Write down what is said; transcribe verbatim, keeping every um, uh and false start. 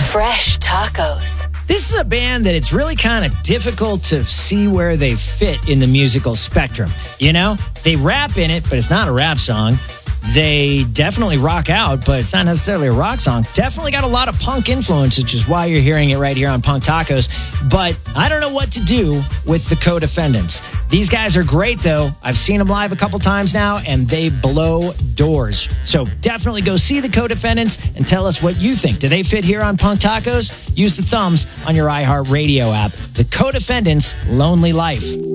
Fresh tacos. This is a band that it's really kind of difficult to see where they fit in the musical spectrum. You know, they rap in it, but it's not a rap song. They definitely rock out, but it's not necessarily a rock song. Definitely got a lot of punk influence, which is why you're hearing it right here on Punk Tacos. But I don't know what to do with the Co-Defendants. These guys are great, though. I've seen them live a couple times now, and they blow doors. So definitely go see the Co-Defendants and tell us what you think. Do they fit here on Punk Tacos? Use the thumbs on your iHeartRadio app. The Co-Defendants, Lonely Life.